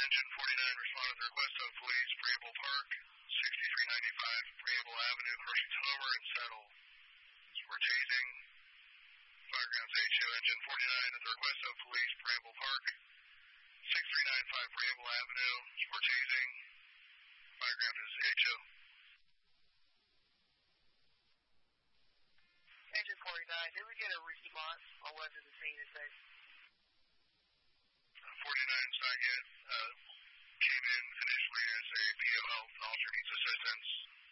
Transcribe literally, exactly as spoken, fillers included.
Engine forty-nine respond to the request of police, Preamble Park, sixty-three ninety-five Preamble Avenue, Hershey's Homer and Settle. We're tasing. Firegrounds H O. Engine forty-nine at the request of police, Preamble Park, sixty-three ninety-five Preamble Avenue. We're tasing. Fireground is H O. Engine forty-nine, did we get a response on whether the scene is safe? forty-nine is not yet. Uh, came in initially as a P O health, officer needs assistance.